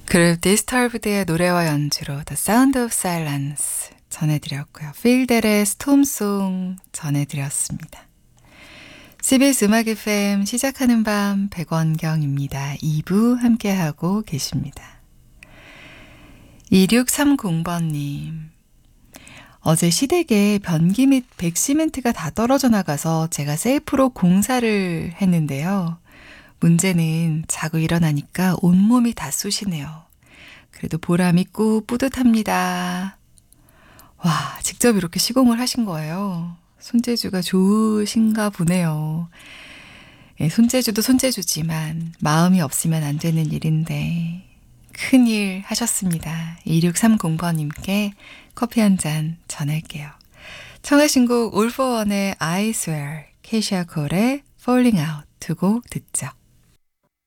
그룹 디스터브드의 노래와 연주로 The Sound of Silence 전해드렸고요. 필델의 스톰송 전해드렸습니다. CBS 음악 FM 시작하는 밤 백원경입니다. 2부 함께하고 계십니다. 2630번님, 어제 시댁에 변기 및 백시멘트가 다 떨어져 나가서 제가 셀프로 공사를 했는데요. 문제는 자고 일어나니까 온몸이 다 쑤시네요. 그래도 보람있고 뿌듯합니다. 와, 직접 이렇게 시공을 하신 거예요. 손재주가 좋으신가 보네요. 예, 손재주도 손재주지만 마음이 없으면 안 되는 일인데 큰일 하셨습니다. 2630번님께 커피 한 잔 전할게요. 청하신 곡 올포원의 I Swear, 케이샤 콜의 Falling Out 두 곡 듣죠.